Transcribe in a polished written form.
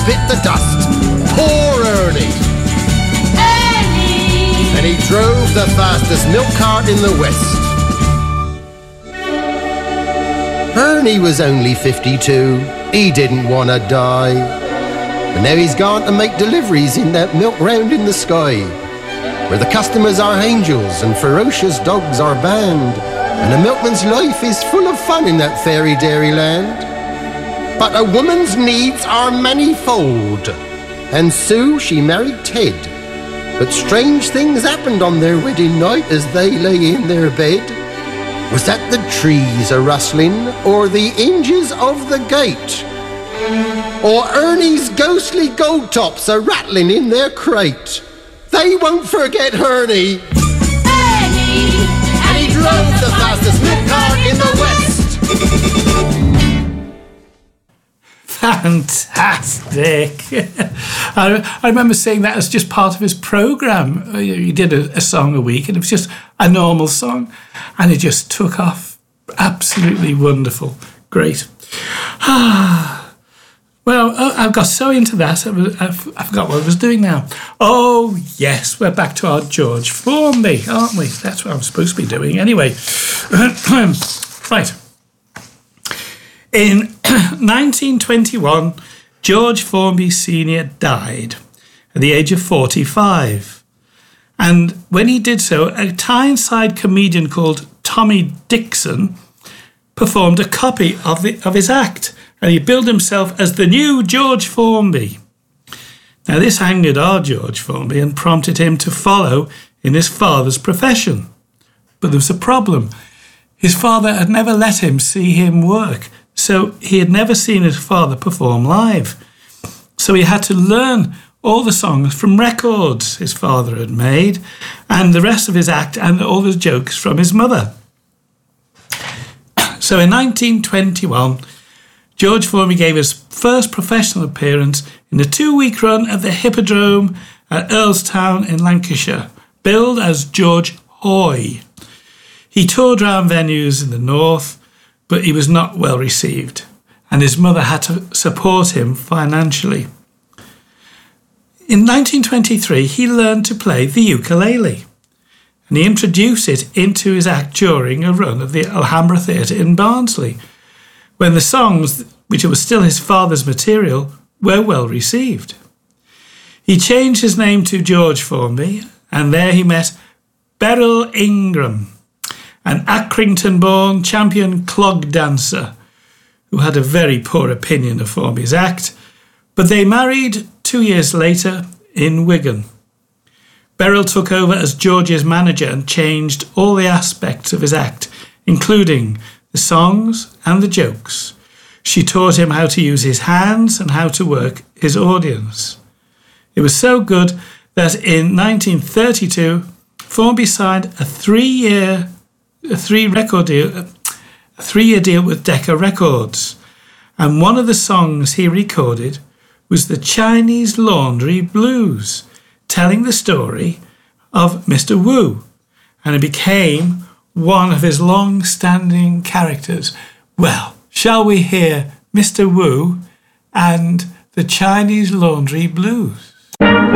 bit the dust. Poor Ernie! Ernie! And he drove the fastest milk cart in the West. Ernie was only 52. He didn't want to die. But now he's gone to make deliveries in that milk round in the sky, where the customers are angels and ferocious dogs are banned, and a milkman's life is full of fun in that fairy dairy land. But a woman's needs are manifold, and Sue, she married Ted. But strange things happened on their wedding night as they lay in their bed. Was that the trees a-rustling, or the hinges of the gate? Or Ernie's ghostly gold tops a-rattling in their crate? They won't forget Ernie! Ernie! And he drove the fastest milk cart in the West! Fantastic! I remember seeing that as just part of his programme. He did a song a week, and it was just a normal song, and it just took off. Absolutely wonderful. Great. Well, I got so into that, I forgot what I was doing now. Oh, yes, we're back to our George Formby, aren't we? That's what I'm supposed to be doing. Anyway, right. In 1921, George Formby Sr. died at the age of 45. And when he did so, a Tyneside comedian called Tommy Dixon performed a copy of his act, and he billed himself as the new George Formby. Now, this angered our George Formby and prompted him to follow in his father's profession. But there was a problem. His father had never let him see him work, so he had never seen his father perform live. So he had to learn all the songs from records his father had made, and the rest of his act and all the jokes from his mother. So in 1921, George Formby gave his first professional appearance in a 2-week run at the Hippodrome at Earlstown in Lancashire, billed as George Hoy. He toured around venues in the north, but he was not well received, and his mother had to support him financially. In 1923, he learned to play the ukulele, and he introduced it into his act during a run of the Alhambra Theatre in Barnsley, when the songs, which was still his father's material, were well received. He changed his name to George Formby, and there he met Beryl Ingram, an Accrington-born champion clog dancer, who had a very poor opinion of Formby's act, but they married 2 years later in Wigan. Beryl took over as George's manager and changed all the aspects of his act, including the songs and the jokes. She taught him how to use his hands and how to work his audience. It was so good that in 1932, Formby signed a 3-year deal with Decca Records, and one of the songs he recorded was the Chinese Laundry Blues, telling the story of Mr. Wu, and it became one of his long-standing characters. Well, shall we hear Mr. Wu and the Chinese Laundry Blues?